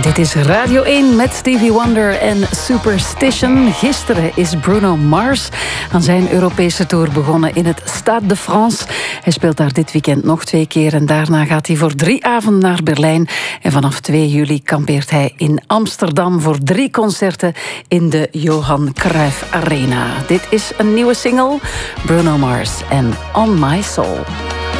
Dit is Radio 1 met Stevie Wonder en Superstition. Gisteren is Bruno Mars aan zijn Europese tour begonnen in het Stade de France. Hij speelt daar dit weekend nog 2 keer en daarna gaat hij voor 3 avonden naar Berlijn. En vanaf 2 juli kampeert hij in Amsterdam voor 3 concerten in de Johan Cruijff Arena. Dit is een nieuwe single, Bruno Mars en On My Soul.